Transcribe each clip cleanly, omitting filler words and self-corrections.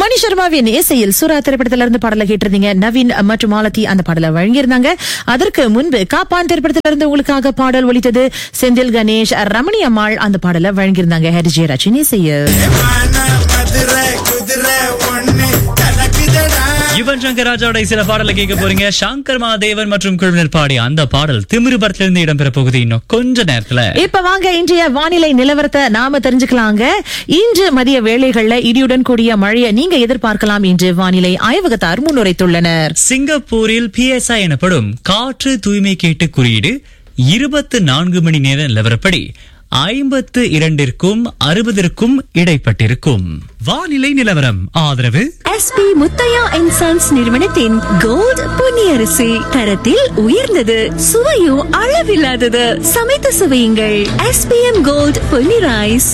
மணி சர்மாவின் இசையில் சூரா திரைப்படத்தில இருந்து பாடலை கேட்டிருந்தீங்க. நவீன் மற்றும் மாலதி அந்த பாடலை வழங்கியிருந்தாங்க. அதற்கு முன்பு காப்பான் திரைப்படத்தில இருந்து உங்களுக்காக பாடல் ஒலித்தது. செந்தில் கணேஷ், ரமணி அம்மாள் அந்த பாடலை வழங்கியிருந்தாங்க. ஹரி ஜெயராஜின் இசையில் யுவன் சங்கர் ராஜாவோட சில பாடலை கேட்க போறீங்க. சங்கர் மகாதேவன் மற்றும் குழுவினர் பாடி அந்த பாடல் திமிரு படத்திலிருந்து இடம்பெற போகுது இன்னும் கொஞ்ச நேரத்துல. இப்ப வாங்க இன்றைய வானிலை நிலவரத்தை நாம தெரிஞ்சுக்கலாங்க. இன்று மதிய வேளைகள்ல இடியுடன் கூடிய மழையை நீங்க எதிர்பார்க்கலாம் என்று வானிலை ஆய்வகத்தார் முன்னுரைத்துள்ளனர். சிங்கப்பூரில் PSI எனப்படும் காற்று தூய்மை கேட்டு குறியீடு 24 மணி நேர நிலவரப்படி 52ற்கும் 60ற்கும் இடைப்பட்டிருக்கும். வானிலை நிலவரம் ஆதரவு SP முத்தையா அண்ட் சன்ஸ் நிறுவனத்தின் கோல்ட் பொன்னியரிசி. தரத்தில் உயர்ந்தது, சுவையோ அளவில்லாதது. சமைத்து சுவையுங்கள். SPM gold Ponni rice.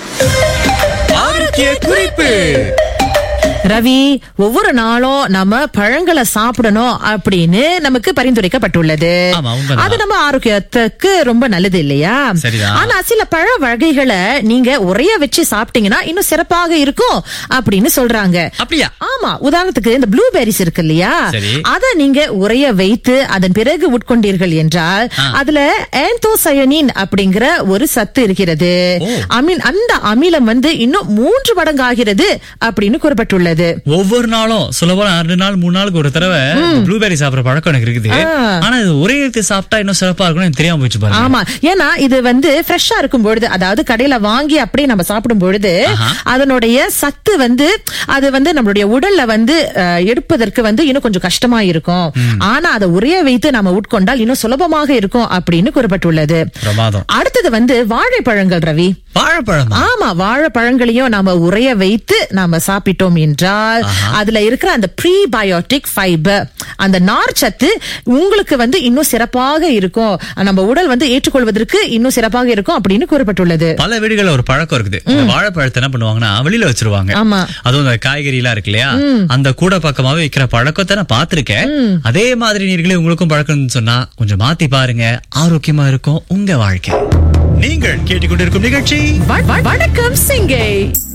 ஆரோக்கிய குறிப்பு. ரவி, ஒவ்வொரு நாளும் நம்ம பழங்களை சாப்பிடணும் அப்படின்னு நமக்கு பரிந்துரைக்கப்பட்டுள்ளது. அது நம்ம ஆரோக்கியத்துக்கு ரொம்ப நல்லது இல்லையா? ஆனா சில பழ வகைகளை நீங்க உரைய வச்சு சாப்பிட்டீங்கன்னா இன்னும் சிறப்பாக இருக்கும் அப்படின்னு சொல்றாங்க. அப்படியா? ஆமா. உதாரணத்துக்கு இந்த ப்ளூபெரிஸ் இருக்கு இல்லையா, அத நீங்க உரைய வைத்து அதன் பிறகு உட்கொண்டீர்கள் என்றால் அதுல ஆந்தோசயனின் அப்படிங்கிற ஒரு சத்து இருக்கிறது. அந்த அமிலம் இன்னும் 3 மடங்கு ஆகிறது அப்படின்னு கூறப்பட்டுள்ளது. ஒவ்வொரு நாளும் சுலபம் 2 நாள் 3 நாளுக்கு ஒரு தடவை ப்ளூபெரி சாப்பிடுற பழக்கம் எனக்கு இருக்குது. ஆனா இது ஒரே எடுத்து சாப்பிட்டா இன்னும் சிறப்பா இருக்கும் தெரியாம போச்சு பாருங்க. ஆமா, ஏன்னா இது ஃப்ரெஷ்ஷா இருக்கும் பொழுது, அதாவது கடையில வாங்கி அப்படியே நம்ம சாப்பிடும் பொழுது அதனுடைய சத்து அது நம்மளுடைய உடல்ல எடுப்பதற்கு இன்னும் கொஞ்சம் கஷ்டமா இருக்கும். ஆனா அதை உரைய வைத்து நம்ம உட்கொண்டால் இன்னும் சுலபமாக இருக்கும் அப்படின்னு கூறப்பட்டுள்ளது. அடுத்தது வாழைப்பழங்கள். ரவி, வாழைப்பழம். ஆமா, வாழைப்பழங்களையும் நாம உரைய வைத்து நாம சாப்பிட்டோம் என்றால் அதுல இருக்கிற அந்த ப்ரீபயோட்டிக் ஃபைபர், அந்த நார் சத்து உங்களுக்கு இன்னும் சிறப்பாக இருக்கும். நம்ம உடல் ஏற்றுக்கொள்வதற்கு இன்னும் சிறப்பாக இருக்கும் அப்படின்னு கூறப்பட்டுள்ளது. பல வீடுகள்ல ஒரு பழக்கம் இருக்குது. வாழைப்பழத்தை என்ன பண்ணுவாங்கன்னா வெளியில வச்சிருவாங்க. அதுவும் அந்த காய்கறி எல்லாம் இருக்கு இல்லையா, அந்த கூட பக்கமாவே வைக்கிற பழக்கத்தை நான் பாத்திருக்கேன். அதே மாதிரி நீங்களே உங்களுக்கும் பழக்கம்னு சொன்னா கொஞ்சம் மாத்தி பாருங்க. ஆரோக்கியமா இருக்கும் உங்க வாழ்க்கை. நீங்கள் கேட்டுக்கொண்டிருக்கும் நிகழ்ச்சி வணக்கம் சிங்கை.